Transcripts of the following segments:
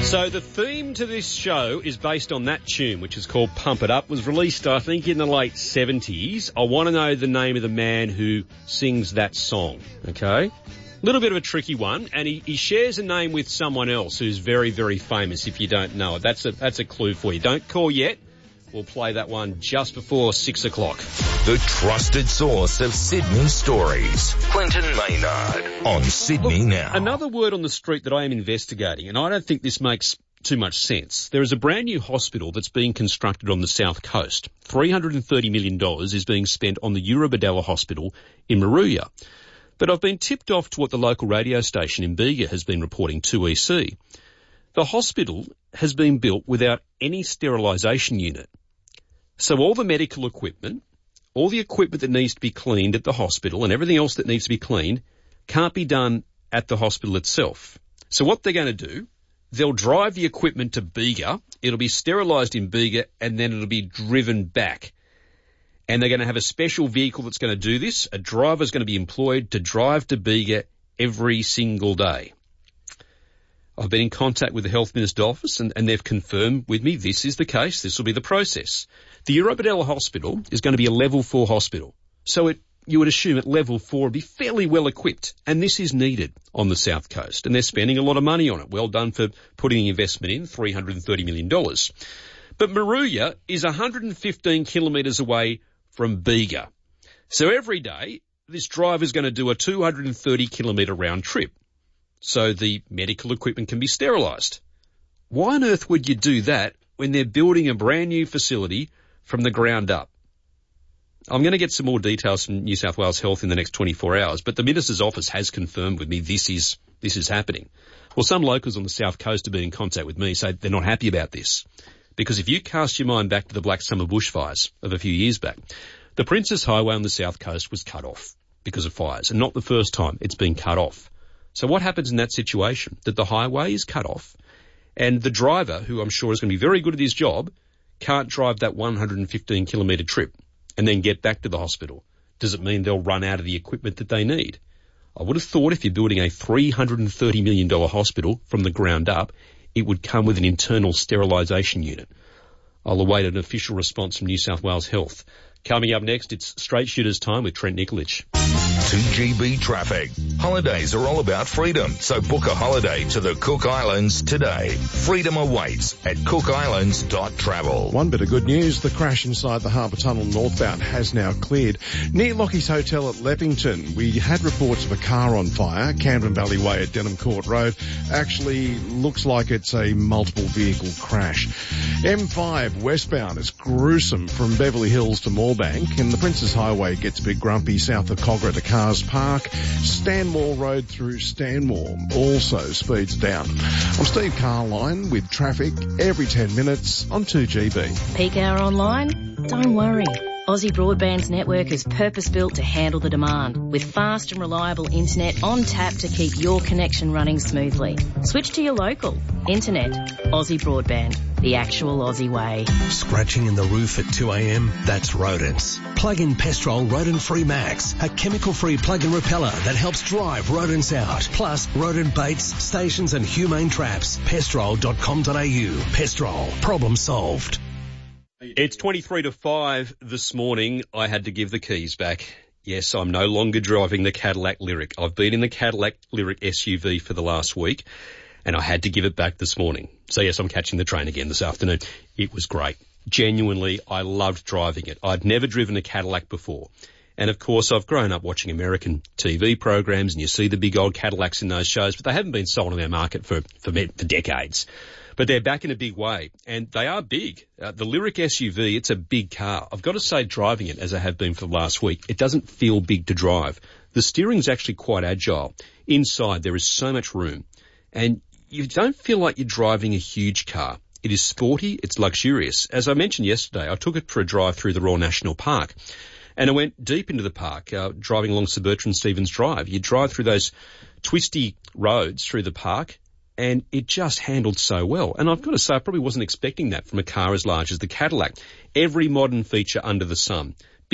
So the theme to this show is based on that tune, which is called Pump It Up. It was released, I think, in the late 70s. I want to know the name of the man who sings that song, okay? A little bit of a tricky one, and he shares a name with someone else who's very, very famous, if you don't know it. That's a clue for you. Don't call yet. We'll play that one just before 6 o'clock. The trusted source of Sydney stories. Quentin Maynard on Sydney Now. Another word on the street that I am investigating, and I don't think this makes too much sense. There is a brand new hospital that's being constructed on the south coast. $330 million is being spent on the Eurobodalla Hospital in Moruya. But I've been tipped off to what the local radio station in Bega has been reporting to EC. The hospital has been built without any sterilisation unit. So all the medical equipment, all the equipment that needs to be cleaned at the hospital and everything else that needs to be cleaned can't be done at the hospital itself. So what they're going to do, they'll drive the equipment to Bega, it'll be sterilised in Bega, and then it'll be driven back. And they're going to have a special vehicle that's going to do this. A driver's going to be employed to drive to Bega every single day. I've been in contact with the Health Minister's office and they've confirmed with me this is the case, this will be the process. The Eurobodalla Hospital is going to be a level 4 hospital. So you would assume at level 4 would be fairly well equipped, and this is needed on the south coast, and they're spending a lot of money on it. Well done for putting the investment in, $330 million. But Moruya is 115 kilometres away from Bega. So every day, this driver is going to do a 230 kilometre round trip. So the medical equipment can be sterilised. Why on earth would you do that when they're building a brand new facility from the ground up? I'm going to get some more details from New South Wales Health in the next 24 hours, but the Minister's office has confirmed with me this is happening. Well, some locals on the south coast have been in contact with me, say they're not happy about this. Because if you cast your mind back to the Black Summer bushfires of a few years back, the Princes Highway on the south coast was cut off because of fires, and not the first time it's been cut off. So what happens in that situation? That the highway is cut off and the driver, who I'm sure is going to be very good at his job, can't drive that 115 kilometre trip and then get back to the hospital. Does it mean they'll run out of the equipment that they need? I would have thought if you're building a $330 million hospital from the ground up, it would come with an internal sterilisation unit. I'll await an official response from New South Wales Health. Coming up next, it's Straight Shooters time with Trent Nikolic. 2GB traffic. Holidays are all about freedom, so book a holiday to the Cook Islands today. Freedom awaits at cookislands.travel. One bit of good news, the crash inside the Harbour Tunnel northbound has now cleared. Near Lockie's Hotel at Leppington, we had reports of a car on fire, Camden Valley Way at Denham Court Road. Actually, looks like it's a multiple vehicle crash. M5 westbound is gruesome from Beverly Hills to Moorebank, and the Princes Highway gets a bit grumpy south of Cogra to Cars Park. Stanmore Road through Stanmore also speeds down. I'm Steve Carline with traffic every 10 minutes on 2GB. Peak hour online? Don't worry. Aussie Broadband's network is purpose-built to handle the demand, with fast and reliable internet on tap to keep your connection running smoothly. Switch to your local. Internet. Aussie Broadband. The actual Aussie way. Scratching in the roof at 2 a.m? That's rodents. Plug in Pestrol Rodent Free Max, a chemical-free plug-in repeller that helps drive rodents out. Plus, rodent baits, stations and humane traps. Pestrol.com.au. Pestrol. Problem solved. It's 23 to 5 this morning. I had to give the keys back. Yes, I'm no longer driving the Cadillac Lyric. I've been in the Cadillac Lyric SUV for the last week, and I had to give it back this morning. So yes, I'm catching the train again this afternoon. It was great. Genuinely, I loved driving it. I'd never driven a Cadillac before. And of course, I've grown up watching American TV programs, and you see the big old Cadillacs in those shows, but they haven't been sold on our market for decades. But they're back in a big way, and they are big. The Lyric SUV, it's a big car. I've got to say, driving it, as I have been for the last week, it doesn't feel big to drive. The steering's actually quite agile. Inside, there is so much room, and you don't feel like you're driving a huge car. It is sporty, it's luxurious. As I mentioned yesterday, I took it for a drive through the Royal National Park, and I went deep into the park, driving along Sir Bertrand Stevens Drive. You drive through those twisty roads through the park, and it just handled so well. And I've got to say, I probably wasn't expecting that from a car as large as the Cadillac. Every modern feature under the sun.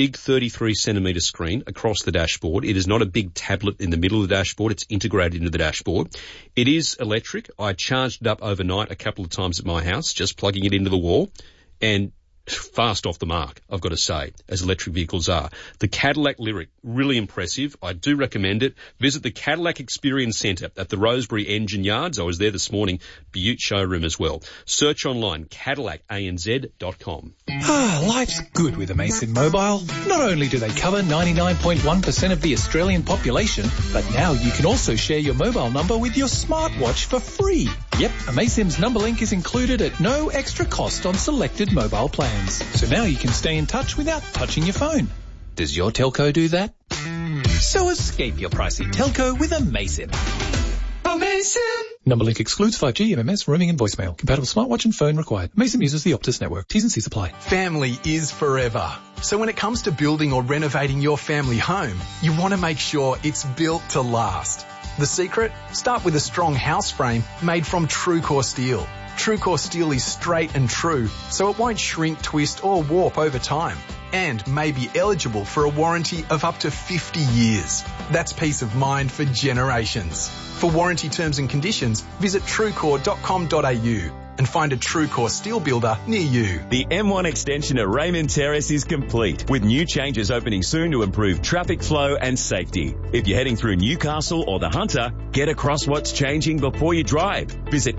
big 33-centimetre screen across the dashboard. It is not a big tablet in the middle of the dashboard. It's integrated into the dashboard. It is electric. I charged it up overnight a couple of times at my house, just plugging it into the wall, and fast off the mark, I've got to say, as electric vehicles are. The Cadillac Lyric, really impressive. I do recommend it. Visit the Cadillac Experience Centre at the Rosebery Engine Yards. I was there this morning. Butte showroom as well. Search online, CadillacANZ.com. Life's good with Amazon Mobile. Not only do they cover 99.1% of the Australian population, but now you can also share your mobile number with your smartwatch for free. Yep, Amazon's number link is included at no extra cost on selected mobile plans. So now you can stay in touch without touching your phone. Does your telco do that? So escape your pricey telco with Amazon. Amazon! Number link excludes 5G, MMS, roaming and voicemail. Compatible smartwatch and phone required. Amazon uses the Optus network. T's and C's apply. Family is forever. So when it comes to building or renovating your family home, you want to make sure it's built to last. The secret? Start with a strong house frame made from TrueCore steel. TrueCore steel is straight and true, so it won't shrink, twist or warp over time, and may be eligible for a warranty of up to 50 years. That's peace of mind for generations. For warranty terms and conditions, visit truecore.com.au and find a TrueCore steel builder near you. The M1 extension at Raymond Terrace is complete, with new changes opening soon to improve traffic flow and safety. If you're heading through Newcastle or the Hunter, get across what's changing before you drive. Visit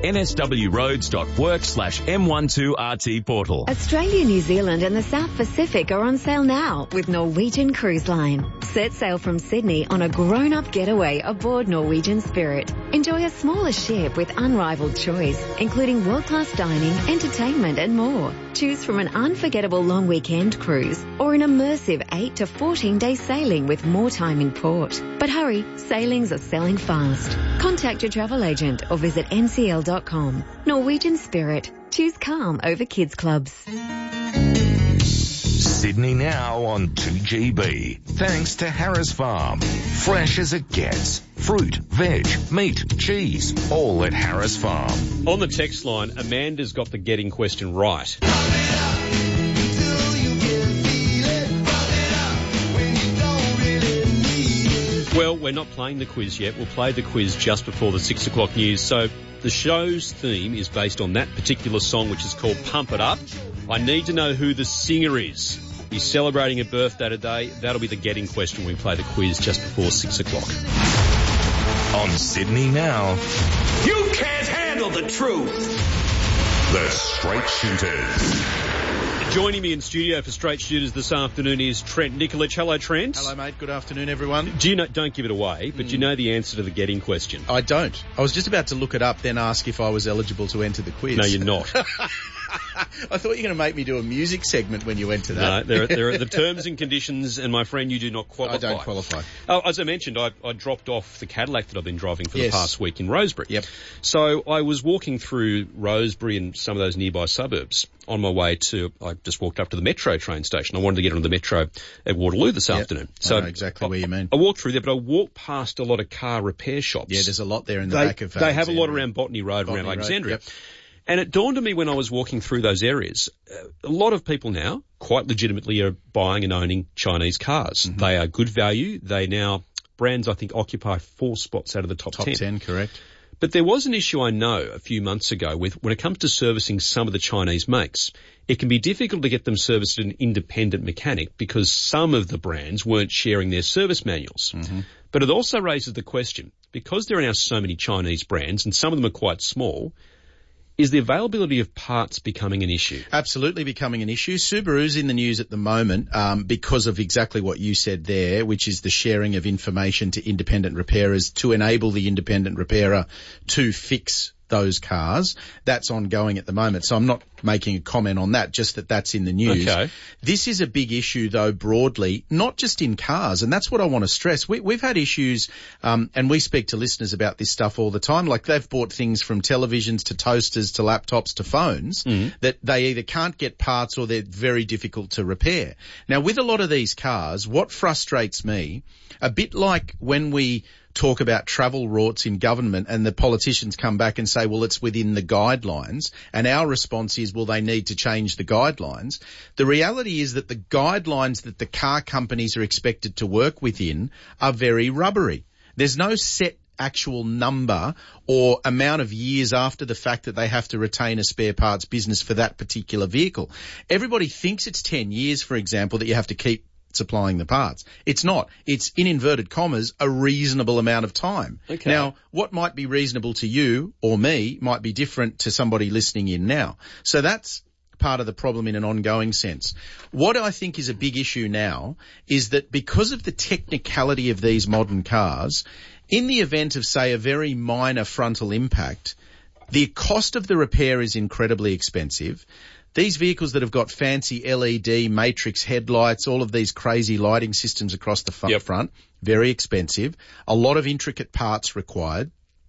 nswroads.work/M12RT portal. Australia, New Zealand and the South Pacific are on sale now with Norwegian Cruise Line. Set sail from Sydney on a grown-up getaway aboard Norwegian Spirit. Enjoy a smaller ship with unrivaled choice, including world-class dining, entertainment and more. Choose from an unforgettable long weekend cruise or an immersive 8 to 14-day sailing with more time in port. But hurry, sailings are selling fast. Contact your travel agent or visit ncl.com. Norwegian Spirit. Choose calm over kids clubs. Sydney now on 2GB. Thanks to Harris Farm. Fresh as it gets. Fruit, veg, meat, cheese, all at Harris Farm. On the text line, Amanda's got the getting question right. Well, we're not playing the quiz yet. We'll play the quiz just before the 6 o'clock news. So the show's theme is based on that particular song, which is called Pump It Up. I need to know who the singer is. He's celebrating a birthday today. That'll be the getting question when we play the quiz just before 6 o'clock. On Sydney Now, You can't handle the truth. the Straight Shooters. Joining me in studio for Straight Shooters this afternoon is Trent Nikolic. Hello, Trent. Hello, mate. Good afternoon, everyone. Do you know, don't give it away, but do you know the answer to the getting question? I don't. I was just about to look it up, then ask if I was eligible to enter the quiz. No, you're not. I thought you were going to make me do a music segment when you went to that. No, there are the terms and conditions, and my friend, you do not qualify. I don't qualify. As I mentioned, I dropped off the Cadillac that I've been driving for the past week in Rosebery. Yep. So I was walking through Rosebery and some of those nearby suburbs on my way to, I just walked up to the Metro train station. I wanted to get onto the Metro at Waterloo this afternoon. So I know exactly where you mean. I walked through there, but I walked past a lot of car repair shops. Yeah, there's a lot there in the back of They have a lot around Botany Road, around Alexandria. Yep. And it dawned on me when I was walking through those areas, a lot of people now, quite legitimately, are buying and owning Chinese cars. Mm-hmm. They are good value. They now, brands I think occupy 4 spots out of the top 10. Top 10, correct. But there was an issue I know a few months ago with when it comes to servicing some of the Chinese makes. It can be difficult to get them serviced at an independent mechanic because some of the brands weren't sharing their service manuals. Mm-hmm. But it also raises the question, because there are now so many Chinese brands and some of them are quite small, is the availability of parts becoming an issue? Absolutely becoming an issue. Subaru's in the news at the moment because of exactly what you said there, which is the sharing of information to independent repairers to enable the independent repairer to fix those cars. That's ongoing at the moment. So I'm not making a comment on that, just that that's in the news. Okay. This is a big issue, though, broadly, not just in cars. And that's what I want to stress. We've had issues, and we speak to listeners about this stuff all the time. Like they've bought things from televisions to toasters to laptops to phones that they either can't get parts or they're very difficult to repair. Now, with a lot of these cars, what frustrates me, a bit like when we talk about travel routes in government and the politicians come back and say, well, it's within the guidelines. And our response is, well, they need to change the guidelines. The reality is that the guidelines that the car companies are expected to work within are very rubbery. There's no set actual number or amount of years after the fact that they have to retain a spare parts business for that particular vehicle. Everybody thinks it's 10 years, for example, that you have to keep supplying the parts. It's not. It's, in inverted commas, a reasonable amount of time. Okay. Now, what might be reasonable to you or me might be different to somebody listening in now. So that's part of the problem in an ongoing sense. What I think is a big issue now is that because of the technicality of these modern cars, in the event of, say, a very minor frontal impact, the cost of the repair is incredibly expensive. These vehicles that have got fancy LED matrix headlights, all of these crazy lighting systems across the front, very expensive, a lot of intricate parts required,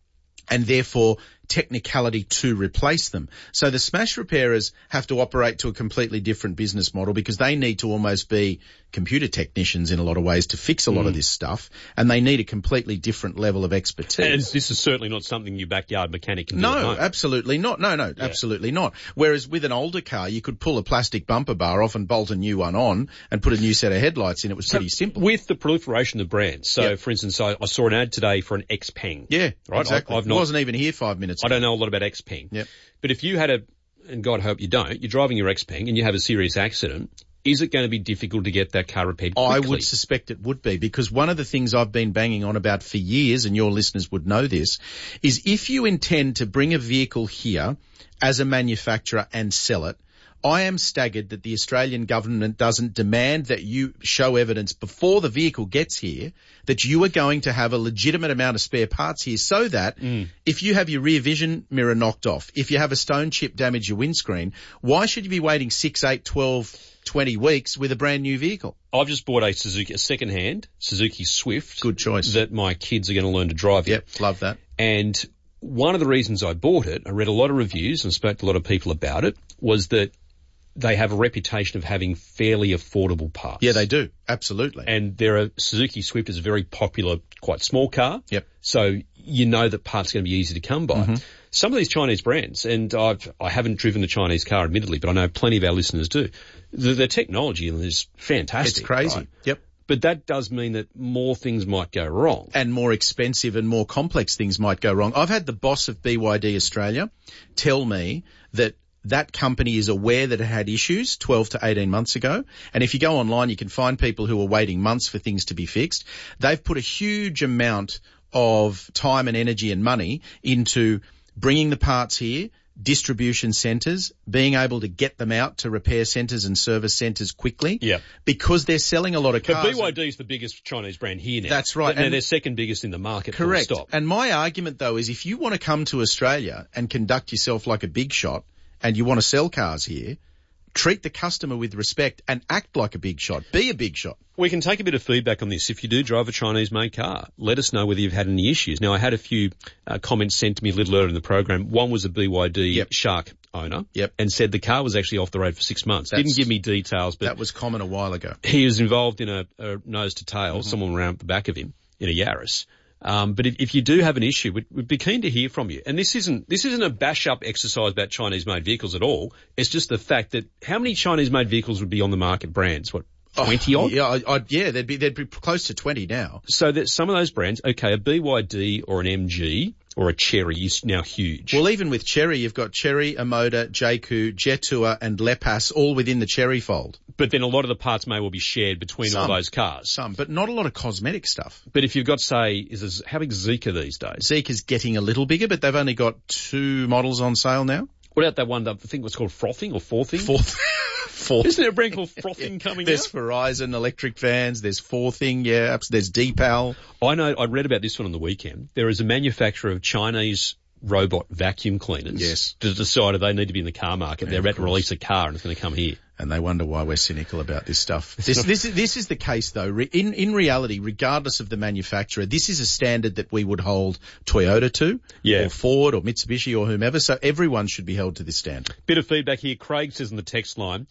and therefore technicality to replace them. So the smash repairers have to operate to a completely different business model because they need to almost be computer technicians in a lot of ways to fix a lot of this stuff, and they need a completely different level of expertise. And this is certainly not something your backyard mechanic can do. No, absolutely not. No, absolutely not. Whereas with an older car, you could pull a plastic bumper bar off and bolt a new one on and put a new set of headlights in. It was pretty simple. With the proliferation of brands. So, for instance, I saw an ad today for an Xpeng. Yeah, right? exactly. I wasn't even here 5 minutes ago. I don't know a lot about Xpeng. Yep. But if you had and God hope you don't, you're driving your Xpeng and you have a serious accident, is it going to be difficult to get that car repaired quickly? I would suspect it would be, because one of the things I've been banging on about for years, and your listeners would know this, is if you intend to bring a vehicle here as a manufacturer and sell it, I am staggered that the Australian government doesn't demand that you show evidence before the vehicle gets here that you are going to have a legitimate amount of spare parts here, so that if you have your rear vision mirror knocked off, if you have a stone chip damage your windscreen, why should you be waiting 6, 8, 12, 20 weeks with a brand new vehicle? I've just bought a second-hand Suzuki Swift. Good choice. That my kids are going to learn to drive. Yep, love that. And one of the reasons I bought it, I read a lot of reviews and spoke to a lot of people about it, was that they have a reputation of having fairly affordable parts. Yeah, they do. Absolutely. And Suzuki Swift is a very popular, quite small car. Yep. So you know that parts are going to be easy to come by. Mm-hmm. Some of these Chinese brands, and I haven't driven a Chinese car admittedly, but I know plenty of our listeners do. The technology is fantastic. It's crazy. Right? Yep. But that does mean that more things might go wrong. And more expensive and more complex things might go wrong. I've had the boss of BYD Australia tell me that company is aware that it had issues 12 to 18 months ago. And if you go online, you can find people who are waiting months for things to be fixed. They've put a huge amount of time and energy and money into bringing the parts here, distribution centres, being able to get them out to repair centres and service centres quickly. Yeah. Because they're selling a lot of cars. But BYD is the biggest Chinese brand here now. That's right. And they're second biggest in the market. Correct. Full stop. And my argument, though, is if you want to come to Australia and conduct yourself like a big shot, and you want to sell cars here, treat the customer with respect and act like a big shot. Be a big shot. We can take a bit of feedback on this. If you do drive a Chinese-made car, let us know whether you've had any issues. Now, I had a few comments sent to me a little earlier in the program. One was a BYD Shark owner and said the car was actually off the road for 6 months. Didn't give me details, but that was common a while ago. He was involved in a nose to tail, someone around the back of him in a Yaris. But if you do have an issue, we'd be keen to hear from you. And this isn't a bash-up exercise about Chinese-made vehicles at all. It's just the fact that how many Chinese-made vehicles would be on the market brands? What, 20 odd? Yeah, they'd be close to 20 now. So that some of those brands, okay, a BYD or an MG or a Chery is now huge. Well, even with Chery, you've got Chery, Omoda, Jaku, Jetour and Lepas all within the Chery fold. But then a lot of the parts may well be shared between all those cars. Some, but not a lot of cosmetic stuff. But if you've got, say, how big is Zeekr these days? Zeekr's getting a little bigger, but they've only got 2 models on sale now. What about that one, I think it was called Frothing or Forthing? Fourth. Isn't there a brand called Frothing coming There's out? Verizon electric vans, there's Forthing, there's Deepal. I read about this one on the weekend. There is a manufacturer of Chinese robot vacuum cleaners that decided they need to be in the car market. They're about to release a car and it's going to come here. And they wonder why we're cynical about this stuff. This is the case, though. In reality, regardless of the manufacturer, this is a standard that we would hold Toyota to, or Ford, or Mitsubishi, or whomever. So everyone should be held to this standard. Bit of feedback here. Craig says in the text line,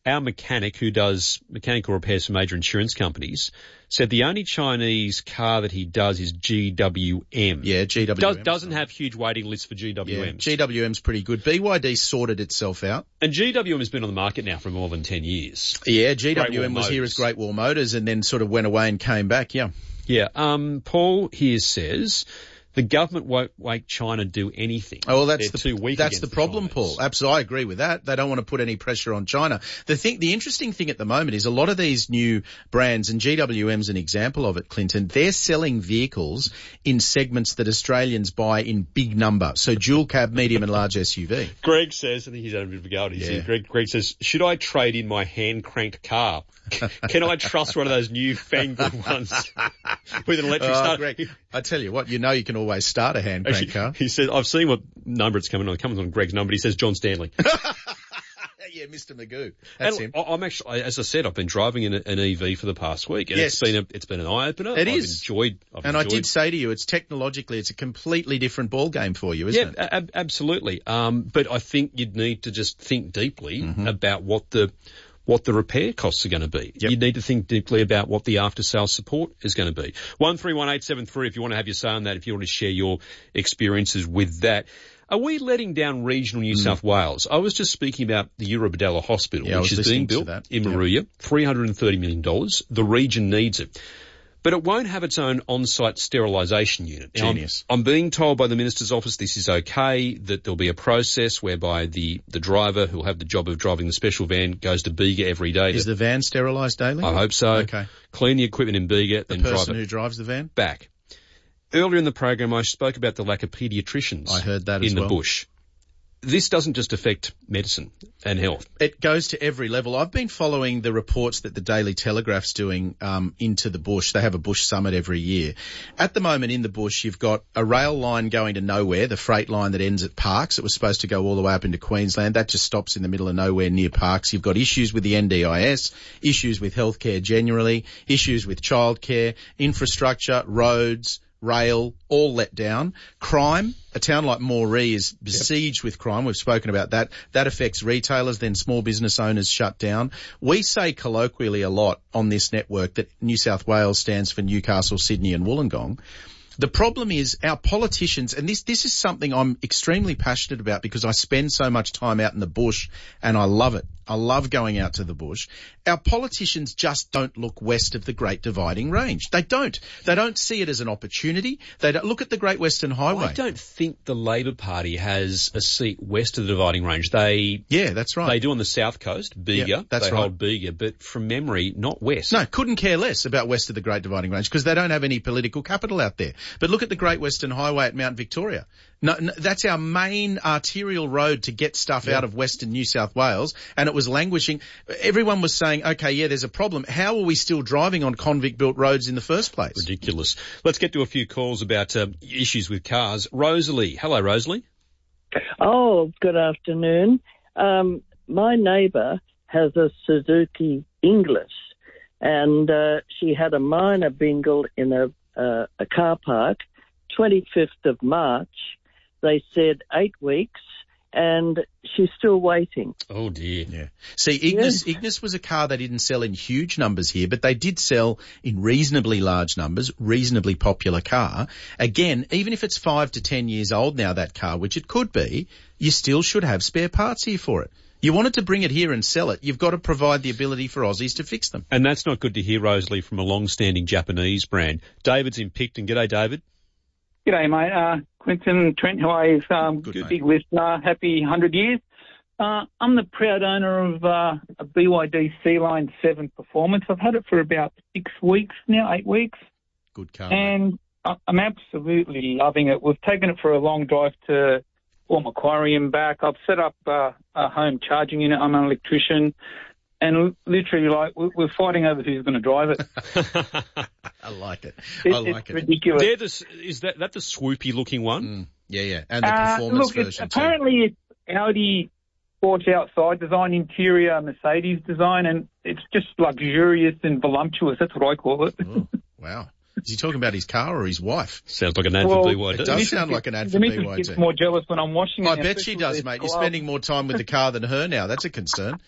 our mechanic who does mechanical repairs for major insurance companies said the only Chinese car that he does is GWM. Yeah, GWM. Doesn't have huge waiting lists for GWMs. Yeah, GWM's pretty good. BYD sorted itself out. And GWM has been on the market now for more than 10 years. Yeah, GWM was here as Great Wall Motors and then sort of went away and came back, yeah. Yeah, Paul here says the government won't make China do anything. Oh, well, that's the problem, Paul. Absolutely, I agree with that. They don't want to put any pressure on China. The interesting thing at the moment is a lot of these new brands, and GWM's an example of it, Clinton, they're selling vehicles in segments that Australians buy in big number. So dual cab, medium and large SUV. Greg says, I think he's had a bit of a go at it. Yeah. Greg says, should I trade in my hand-cranked car? Can I trust one of those new fangled ones with an electric start? Greg, I tell you what, you can always start a hand crank car. He says, I've seen what number it's coming on. It comes on Greg's number. He says John Stanley. Yeah, Mr. Magoo. That's him. I'm actually, as I said, I've been driving an EV for the past week, and yes. it's been an eye opener. I've enjoyed. I did say to you, it's a completely different ball game for you, isn't it? Absolutely. But I think you'd need to just think deeply about what the repair costs are going to be. Yep. You need to think deeply about what the after-sales support is going to be. 131873 if you want to have your say on that, if you want to share your experiences with that. Are we letting down regional New South Wales? I was just speaking about the Eurobodalla Hospital, which is being built in Moruya, $330 million. The region needs it. But it won't have its own on-site sterilisation unit. Genius. I'm being told by the Minister's office this is okay, that there'll be a process whereby the driver who'll have the job of driving the special van goes to Bega every day. Is the van sterilised daily? I hope so. Okay. Clean the equipment in Bega, then drive it. The person who drives the van? Back. Earlier in the program, I spoke about the lack of paediatricians. I heard that in the bush. This doesn't just affect medicine and health. It goes to every level. I've been following the reports that the Daily Telegraph's doing into the bush. They have a bush summit every year. At the moment in the bush, you've got a rail line going to nowhere, the freight line that ends at Parkes. It was supposed to go all the way up into Queensland. That just stops in the middle of nowhere near Parkes. You've got issues with the NDIS, issues with healthcare generally, issues with childcare, infrastructure, roads, rail, all let down. Crime, a town like Moree is besieged with crime. We've spoken about that. That affects retailers, then small business owners shut down. We say colloquially a lot on this network that New South Wales stands for Newcastle, Sydney and Wollongong. The problem is our politicians, and this is something I'm extremely passionate about because I spend so much time out in the bush and I love it. I love going out to the bush. Our politicians just don't look west of the Great Dividing Range. They don't. They don't see it as an opportunity. They don't look at the Great Western Highway. I don't think the Labor Party has a seat west of the Dividing Range. Yeah, that's right. They do on the south coast, Bega. Yeah, that's right. Hold Bega, but from memory, not west. No, couldn't care less about west of the Great Dividing Range because they don't have any political capital out there. But look at the Great Western Highway at Mount Victoria. No, that's our main arterial road to get stuff out of Western New South Wales, and it was languishing. Everyone was saying, okay, yeah, there's a problem. How are we still driving on convict-built roads in the first place? Ridiculous. Let's get to a few calls about issues with cars. Rosalie. Hello, Rosalie. Oh, good afternoon. My neighbour has a Suzuki Inglis, and she had a minor bingle in a car park, 25th of March. They said 8 weeks, and she's still waiting. Oh, dear. Yeah. See, Ignis was a car they didn't sell in huge numbers here, but they did sell in reasonably large numbers, reasonably popular car. Again, even if it's 5 to 10 years old now, that car, which it could be, you still should have spare parts here for it. You wanted to bring it here and sell it, you've got to provide the ability for Aussies to fix them. And that's not good to hear, Rosalie, from a long-standing Japanese brand. David's in Picton. G'day, David. G'day, mate. Quinton, Trent, who I big listener. Happy 100 years. I'm the proud owner of a BYD C-Line 7 Performance. I've had it for about 6 weeks now, 8 weeks. Good car. And I'm absolutely loving it. We've taken it for a long drive to Port Macquarie and back. I've set up a home charging unit. I'm an electrician. And literally, like, we're fighting over who's going to drive it. I like it. It's ridiculous. Is that the swoopy-looking one? Yeah. And the performance version, apparently it's Audi sports outside design, interior Mercedes design, and it's just luxurious and voluptuous. That's what I call it. Oh, wow. Is he talking about his car or his wife? Sounds like an ad for BYD. It does sound like an ad for BYD. The missus gets more jealous when I'm washing it. I bet she does, mate. You're spending more time with the car than her now. That's a concern.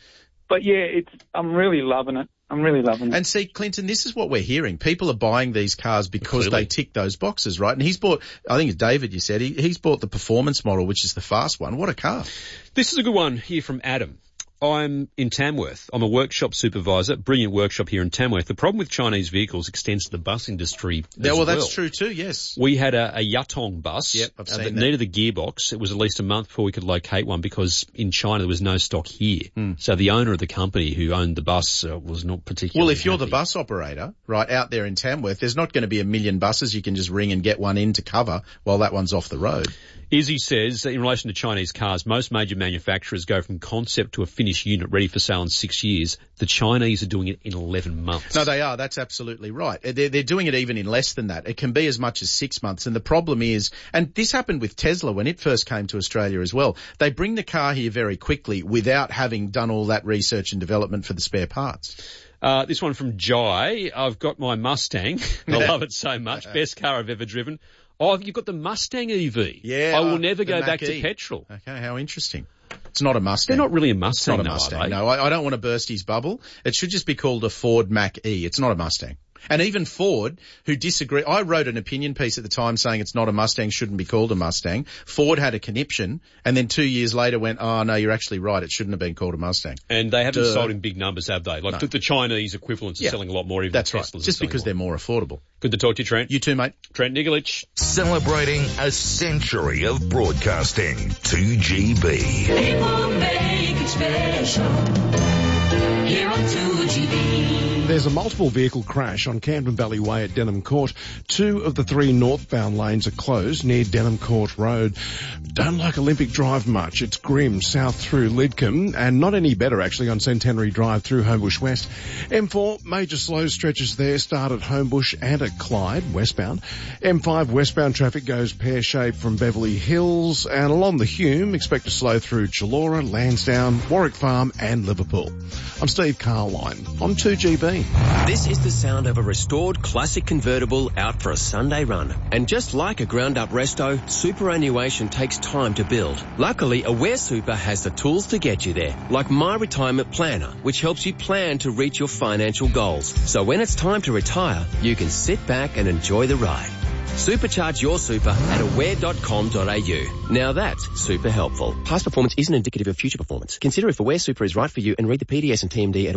But yeah, I'm really loving it. And see, Clinton, this is what we're hearing. People are buying these cars because they tick those boxes, right? And he's bought, I think it's David, you said, he's bought the performance model, which is the fast one. What a car. This is a good one here from Adam. I'm in Tamworth. I'm a workshop supervisor, brilliant workshop here in Tamworth. The problem with Chinese vehicles extends to the bus industry as well. That's true too, yes. We had a Yutong bus that needed a gearbox. It was at least a month before we could locate one because in China there was no stock here. So the owner of the company who owned the bus was not particularly Well, if you're the bus operator, right, out there in Tamworth, there's not going to be a million buses you can just ring and get one in to cover while that one's off the road. Izzy says, in relation to Chinese cars, most major manufacturers go from concept to a finished unit ready for sale in 6 years. The Chinese are doing it in 11 months. No, they are. That's absolutely right. They're doing it even in less than that. It can be as much as 6 months. And the problem is, and this happened with Tesla when it first came to Australia as well, they bring the car here very quickly without having done all that research and development for the spare parts. This one from Jai. I've got my Mustang. I love it so much. Best car I've ever driven. Oh, you've got the Mustang EV. Yeah. I will never go back to petrol. Okay, how interesting. It's not a Mustang. They're not really a Mustang, it's not a Mustang. No, I don't want to burst his bubble. It should just be called a Ford Mach-E. It's not a Mustang. And even Ford, who disagree, I wrote an opinion piece at the time saying it's not a Mustang, shouldn't be called a Mustang. Ford had a conniption, and then 2 years later went, oh, no, you're actually right, it shouldn't have been called a Mustang. And they haven't sold in big numbers, have they? Like the Chinese equivalents are selling a lot more, even That's Teslas right, just because they're more affordable. Good to talk to you, Trent. You too, mate. Trent Nigolich. Celebrating a century of broadcasting. 2GB. People make it special. Here on 2GB. There's a multiple vehicle crash on Camden Valley Way at Denham Court. 2 of the 3 northbound lanes are closed near Denham Court Road. Don't like Olympic Drive much. It's grim south through Lidcombe and not any better actually on Centenary Drive through Homebush West. M4, major slow stretches there start at Homebush and at Clyde westbound. M5 westbound traffic goes pear-shaped from Beverly Hills and along the Hume expect to slow through Chullora, Lansdowne, Warwick Farm and Liverpool. I'm Steve Carline on 2GB. This is the sound of a restored classic convertible out for a Sunday run. And just like a ground-up resto, superannuation takes time to build. Luckily, Aware Super has the tools to get you there, like My Retirement Planner, which helps you plan to reach your financial goals. So when it's time to retire, you can sit back and enjoy the ride. Supercharge your super at aware.com.au. Now that's super helpful. Past performance isn't indicative of future performance. Consider if Aware Super is right for you and read the PDS and TMD at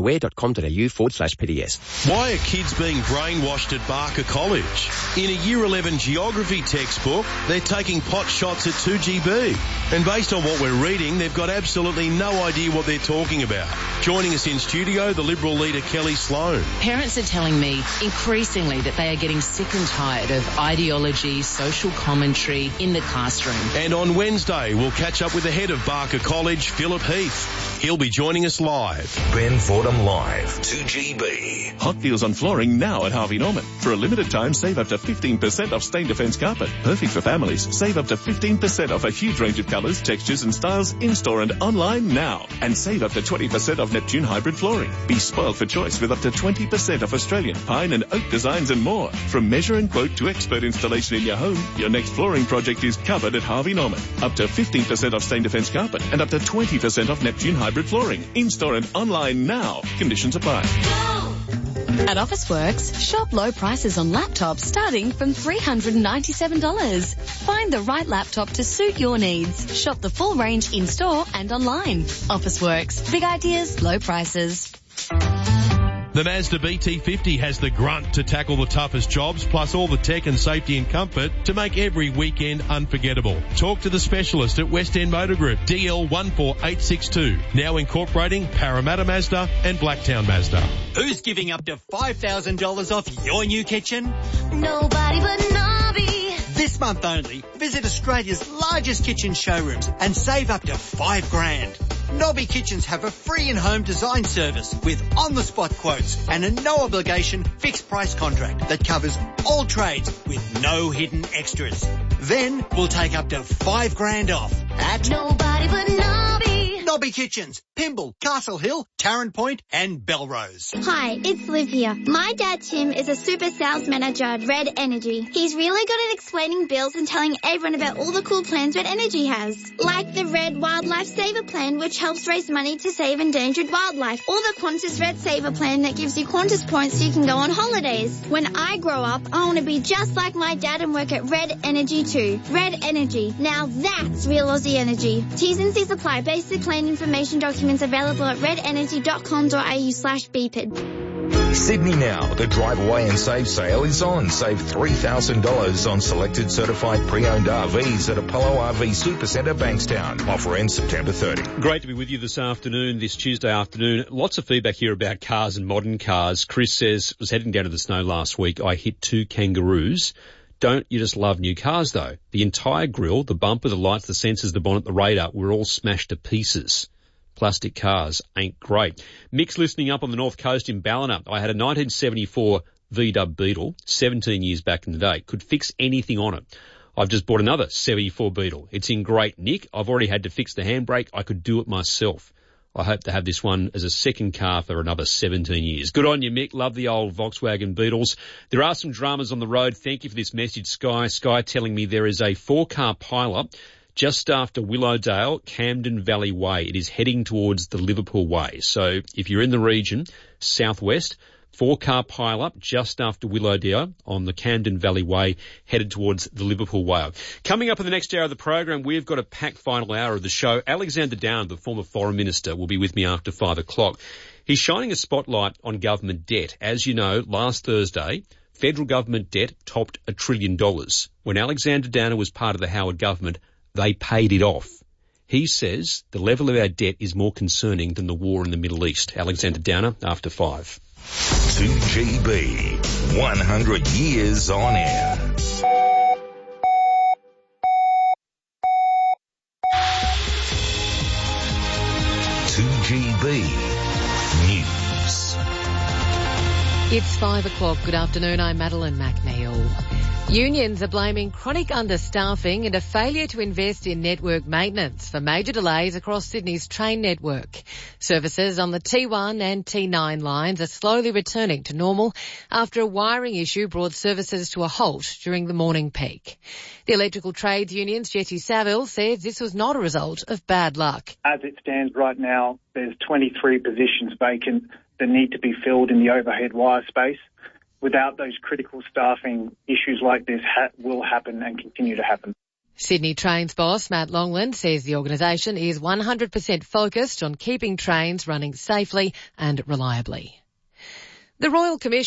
aware.com.au/PDS. Why are kids being brainwashed at Barker College? In a Year 11 geography textbook, they're taking pot shots at 2GB. And based on what we're reading, they've got absolutely no idea what they're talking about. Joining us in studio, the Liberal leader Kelly Sloan. Parents are telling me increasingly that they are getting sick and tired of ideology, social commentary in the classroom. And on Wednesday, we'll catch up with the head of Barker College, Philip Heath. He'll be joining us live. Ben Fordham Live, 2GB. Hot deals on flooring now at Harvey Norman. For a limited time, save up to 15% off stain defense carpet. Perfect for families. Save up to 15% off a huge range of colours, textures and styles in-store and online now. And save up to 20% off Neptune hybrid flooring. Be spoiled for choice with up to 20% off Australian pine and oak designs and more. From measure and quote to expert installation in your home, your next flooring project is covered at Harvey Norman. Up to 15% off stain defense carpet and up to 20% off Neptune hybrid flooring. In-store and online now. Conditions apply. At Officeworks, shop low prices on laptops starting from $397. Find the right laptop to suit your needs. Shop the full range in-store and online. Officeworks. Big ideas, low prices. The Mazda BT50 has the grunt to tackle the toughest jobs, plus all the tech and safety and comfort to make every weekend unforgettable. Talk to the specialist at West End Motor Group, DL14862, now incorporating Parramatta Mazda and Blacktown Mazda. Who's giving up to $5,000 off your new kitchen? Nobody but Nobby. This month only, visit Australia's largest kitchen showrooms and save up to $5,000. Nobby Kitchens have a free in-home design service with on-the-spot quotes and a no-obligation fixed-price contract that covers all trades with no hidden extras. Then we'll take up to $5,000 off at Nobody but Nobby. Nobby Kitchens, Pymble, Castle Hill, Tarrant Point and Belrose. Hi, it's Liv here. My dad Tim is a super sales manager at Red Energy. He's really good at explaining bills and telling everyone about all the cool plans Red Energy has. Like the Red Wildlife Saver Plan, which helps raise money to save endangered wildlife. Or the Qantas Red Saver Plan that gives you Qantas points so you can go on holidays. When I grow up, I want to be just like my dad and work at Red Energy too. Red Energy. Now that's real Aussie energy. T's and C's apply. Basic plan information documents available at redenergy.com.au/BPID. Sydney Now, the Drive Away and Save sale is on. Save $3,000 on selected certified pre-owned RVs at Apollo RV Supercentre, Bankstown. Offer ends September 30. Great to be with you this afternoon, this Tuesday afternoon. Lots of feedback here about cars and modern cars. Chris says, was heading down to the snow last week. I hit 2 kangaroos. Don't you just love new cars though? The entire grille, the bumper, the lights, the sensors, the bonnet, the radar were all smashed to pieces. Plastic cars ain't great. Mick's listening up on the North Coast in Ballina. I had a 1974 VW Beetle, 17 years back in the day. Could fix anything on it. I've just bought another 74 Beetle. It's in great nick. I've already had to fix the handbrake. I could do it myself. I hope to have this one as a second car for another 17 years. Good on you, Mick. Love the old Volkswagen Beetles. There are some dramas on the road. Thank you for this message, Sky. Sky telling me there is a 4-car pile-up just after Willowdale, Camden Valley Way. It is heading towards the Liverpool Way. So if you're in the region, southwest, 4-car pile-up just after Willowdale on the Camden Valley Way, headed towards the Liverpool Way. Coming up in the next hour of the program, we've got a packed final hour of the show. Alexander Down, the former Foreign Minister, will be with me after 5 o'clock. He's shining a spotlight on government debt. As you know, last Thursday, federal government debt topped $1 trillion. When Alexander Downer was part of the Howard government, they paid it off. He says the level of our debt is more concerning than the war in the Middle East. Alexander Downer after 5. 2GB, 100 years on air. News. It's 5 o'clock. Good afternoon. I'm Madeline McNeil. Unions are blaming chronic understaffing and a failure to invest in network maintenance for major delays across Sydney's train network. Services on the T1 and T9 lines are slowly returning to normal after a wiring issue brought services to a halt during the morning peak. The Electrical Trades Union's Jesse Saville says this was not a result of bad luck. As it stands right now, there's 23 positions vacant that need to be filled in the overhead wire space. Without those critical staffing, issues like this will happen and continue to happen. Sydney Trains boss Matt Longland says the organisation is 100% focused on keeping trains running safely and reliably. The Royal Commission